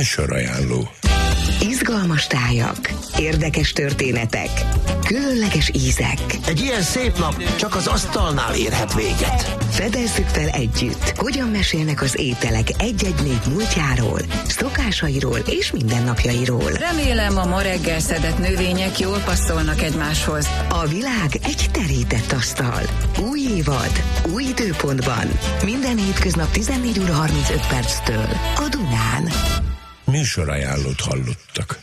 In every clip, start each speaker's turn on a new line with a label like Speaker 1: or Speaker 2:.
Speaker 1: Műsorajánló.
Speaker 2: Izgalmas tájak, érdekes történetek, különleges ízek.
Speaker 3: Egy ilyen szép nap csak az asztalnál érhet véget.
Speaker 2: Fedezzük fel együtt, hogyan mesélnek az ételek egy-egy nép múltjáról, szokásairól és mindennapjairól.
Speaker 4: Remélem, a ma reggel szedett növények jól passzolnak egymáshoz.
Speaker 2: A világ egy terített asztal. Új évad, új időpontban. Minden hétköznap 14 óra 35 perctől a Dunán.
Speaker 1: Műsorajánlót hallottak.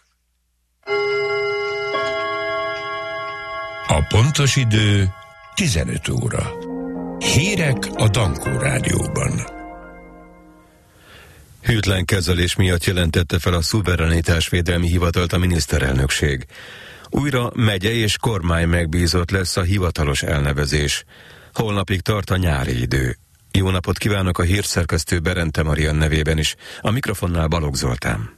Speaker 1: A pontos idő 15 óra. Hírek a Dankó Rádióban.
Speaker 5: Hűtlen kezelés miatt jelentette fel a szuverenitásvédelmi hivatalt a miniszterelnökség. Újra megye és kormány megbízott lesz a hivatalos elnevezés. Holnapig tart a nyári idő. Jó napot kívánok a hírszerkesztő Berente Marian nevében is, a mikrofonnál Balogh Zoltán.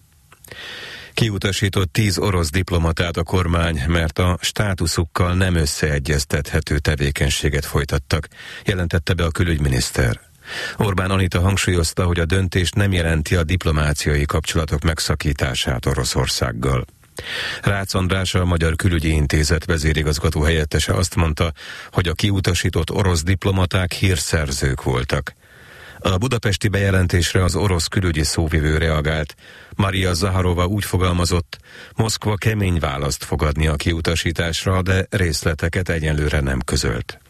Speaker 5: Kiutasított 10 orosz diplomatát a kormány, mert a státuszukkal nem összeegyeztethető tevékenységet folytattak, jelentette be a külügyminiszter. Orbán Anita hangsúlyozta, hogy a döntés nem jelenti a diplomáciai kapcsolatok megszakítását Oroszországgal. Rácz András, a Magyar Külügyi Intézet vezérigazgató helyettese azt mondta, hogy a kiutasított orosz diplomaták hírszerzők voltak. A budapesti bejelentésre az orosz külügyi szóvivő reagált. Maria Zaharova úgy fogalmazott, Moszkva kemény választ fog adni a kiutasításra, de részleteket egyenlőre nem közölt.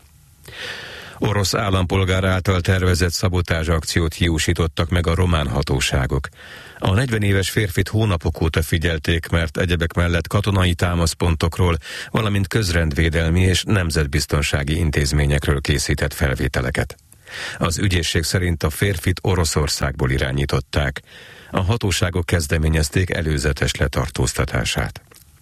Speaker 5: Orosz állampolgár által tervezett szabotázsakciót hiúsítottak meg a román hatóságok. A 40 éves férfit hónapok óta figyelték, mert egyebek mellett katonai támaszpontokról, valamint közrendvédelmi és nemzetbiztonsági intézményekről készített felvételeket. Az ügyészség szerint a férfit Oroszországból irányították. A hatóságok kezdeményezték előzetes letartóztatását.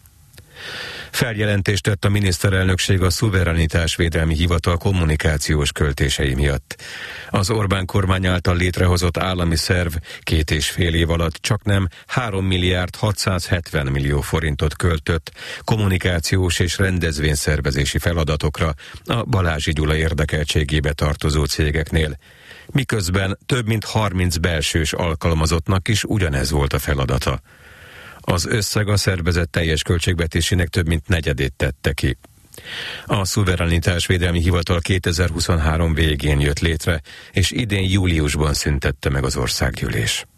Speaker 5: Feljelentést tett a miniszterelnökség a szuverenitásvédelmi hivatal kommunikációs költései miatt. Az Orbán kormány által létrehozott állami szerv 2,5 év alatt csaknem 3 milliárd 670 millió forintot költött kommunikációs és rendezvényszervezési feladatokra a Balázsi Gyula érdekeltségébe tartozó cégeknél, miközben több mint 30 belsős alkalmazottnak is ugyanez volt a feladata. Az összeg a szervezet teljes költségvetésének több mint negyedét tette ki. A szuverenitásvédelmi hivatal 2023 végén jött létre, és idén júliusban szüntette meg az országgyűlés.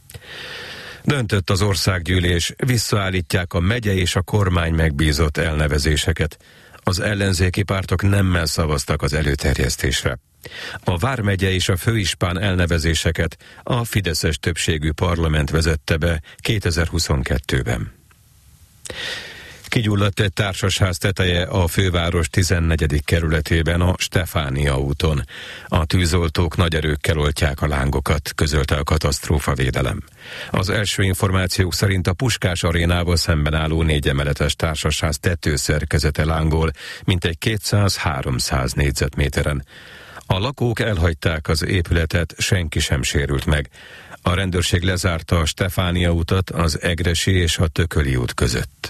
Speaker 5: Döntött az országgyűlés, visszaállítják a megye és a kormány megbízott elnevezéseket. Az ellenzéki pártok nemmel szavaztak az előterjesztésre. A vármegye és a főispán elnevezéseket a fideszes többségű parlament vezette be 2022-ben. Kigyulladt egy társasház teteje a főváros 14. kerületében, a Stefánia úton. A tűzoltók nagy erőkkel oltják a lángokat, közölte a katasztrófavédelem. Az első információk szerint a Puskás arénával szemben álló 4 emeletes társasház tetőszerkezete lángol, mintegy 200-300 négyzetméteren. A lakók elhagyták az épületet, senki sem sérült meg. A rendőrség lezárta a Stefánia utat az Egressy és a Tököli út között.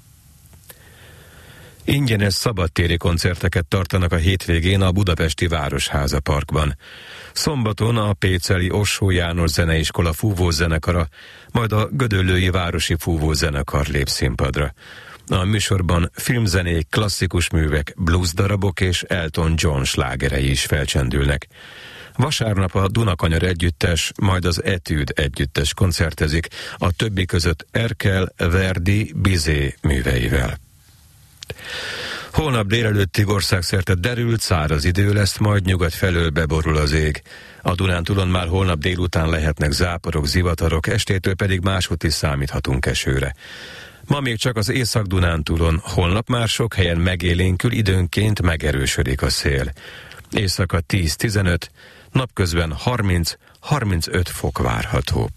Speaker 5: Ingyenes szabadtéri koncerteket tartanak a hétvégén a budapesti Városháza Parkban. Szombaton a péceli Ossó János Zeneiskola fúvózenekara, majd a gödöllői Városi Fúvózenekar lép színpadra. A műsorban filmzenék, klasszikus művek, blues darabok és Elton John slágerei is felcsendülnek. Vasárnap a Dunakanyar együttes, majd az Etűd együttes koncertezik, a többi között Erkel, Verdi, Bizet műveivel. Holnap délelőttig országszerte derült, száraz idő lesz, majd nyugat felől beborul az ég. A Dunántúlon már holnap délután lehetnek záporok, zivatarok, estétől pedig máshogy is számíthatunk esőre. Ma még csak az Észak-Dunántúlon, holnap már sok helyen megélénkül, időnként megerősödik a szél. Éjszaka 10-15, napközben 30-35 fok várható.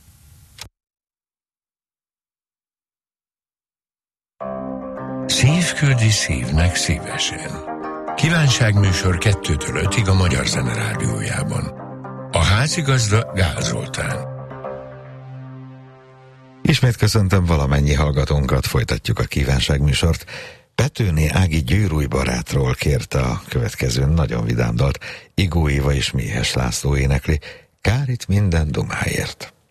Speaker 1: Szív küldi szívnek szívesen. Kívánságműsor 2-től 5-ig a Magyar Zene Rádiójában. A házigazda Gál Zoltán.
Speaker 6: Ismét köszöntöm valamennyi hallgatónkat, folytatjuk a kívánságműsort. Petőné Ági gyűrúj barátról kérte a következő nagyon vidám dalt. Igó Éva és Méhes László énekli. Kár itt minden dumáért.